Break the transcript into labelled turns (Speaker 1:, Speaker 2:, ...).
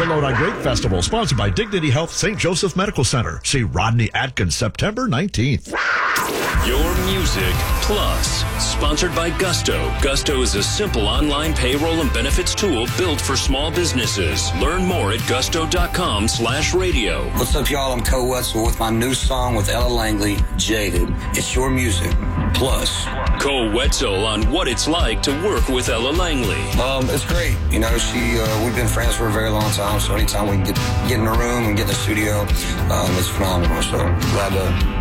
Speaker 1: The Lodi Grape Festival, sponsored by Dignity Health St. Joseph Medical Center. See Rodney Atkins, September 19th.
Speaker 2: Your Music Plus, sponsored by Gusto. Gusto is a simple online payroll and benefits tool built for small businesses. Learn more at gusto.com/radio.
Speaker 3: What's up, y'all? I'm Cole Wetzel with my new song with Ella Langley, Jaded. It's Your Music Plus.
Speaker 2: Cole Wetzel on what it's like to work with Ella Langley.
Speaker 3: It's great. You know, we've been friends for a very long time, so anytime we can get in the room and get in the studio, it's phenomenal. So glad to